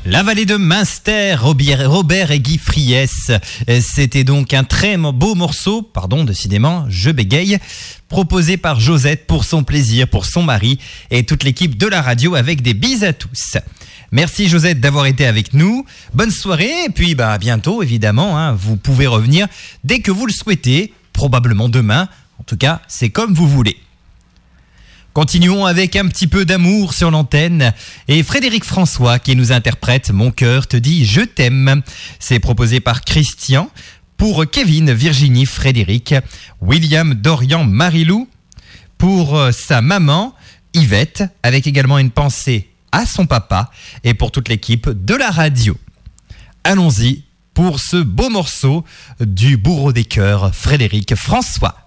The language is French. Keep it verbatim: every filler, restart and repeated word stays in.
La vallée de Münster, Robert et Guy Friès. C'était donc un très beau morceau, pardon, décidément, je bégaye, proposé par Josette pour son plaisir, pour son mari et toute l'équipe de la radio avec des bises à tous. Merci Josette d'avoir été avec nous. Bonne soirée et puis bah, à bientôt évidemment. Hein, vous pouvez revenir dès que vous le souhaitez, probablement demain. En tout cas, c'est comme vous voulez. Continuons avec un petit peu d'amour sur l'antenne et Frédéric François qui nous interprète Mon cœur te dit je t'aime. C'est proposé par Christian pour Kevin, Virginie, Frédéric, William, Dorian, Marilou, pour sa maman Yvette, avec également une pensée à son papa et pour toute l'équipe de la radio. Allons-y pour ce beau morceau du bourreau des cœurs, Frédéric François.